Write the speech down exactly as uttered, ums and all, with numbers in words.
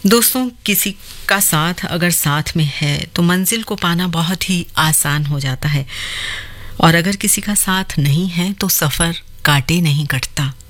दोस्तों, किसी का साथ अगर साथ में है तो मंजिल को पाना बहुत ही आसान हो जाता है, और अगर किसी का साथ नहीं है तो सफ़र काटे नहीं कटता।